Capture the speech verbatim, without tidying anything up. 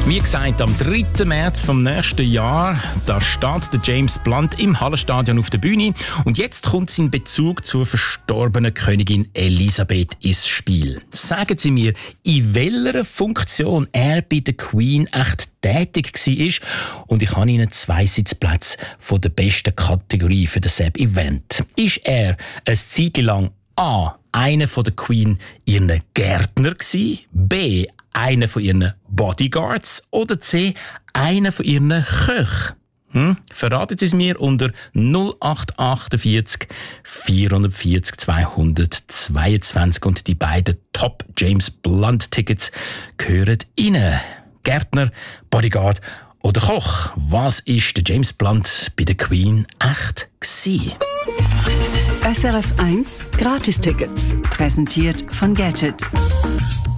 Wie gesagt, am dritten März vom nächsten Jahr, da steht der James Blunt im Hallenstadion auf der Bühne. Und jetzt kommt sein Bezug zur verstorbenen Königin Elisabeth ins Spiel. Sagen Sie mir, in welcher Funktion er bei der Queen echt tätig war. Und ich habe Ihnen zwei Sitzplätze von der besten Kategorie für das Event. Ist er eine Zeit lang A. einer von der Queen ihren Gärtner gsi, B. einer von ihren Bodyguards oder C. einer von ihren Köchen? Hm? Verraten Sie es mir unter null acht achtundvierzig vierhundertvierzig zweihundertzweiundzwanzig und die beiden Top James Blunt Tickets gehören Ihnen. Gärtner, Bodyguard oder Koch? Was ist der James Blunt bei der Queen echt gsi? S R F eins Gratistickets, präsentiert von Gadget.